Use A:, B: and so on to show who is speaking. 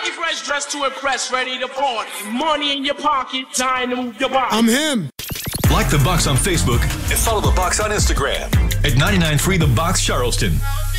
A: Funky fresh dressed to impress, ready to party. Money in your pocket, time to move your body.
B: I'm him.
C: Like The Box on Facebook and follow The Box on Instagram at 99.3 The Box Charleston.